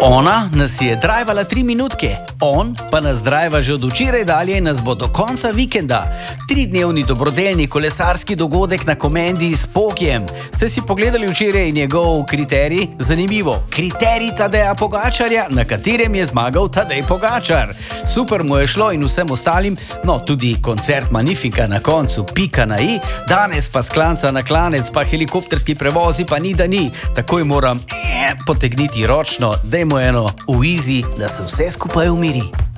Ona nas je drajvala 3 minutke, on pa nas drajva že od včeraj dalje in nas bo do konca vikenda. 3-dnevni dobrodelni kolesarski dogodek na Komendi s Pogjem. Ste si pogledali včeraj njegov kriterij? Zanimivo, kriterij Tadeja Pogačarja, na katerem je zmagal Tadej Pogačar. Super mu je šlo in vsem ostalim, no tudi koncert Magnifica na koncu, pika na i, danes pa sklanca na klanec, pa helikopterski prevozi pa ni da ni. Takoj moram potegniti ročno, dajmo eno v easy, da se vse skupaj umiri.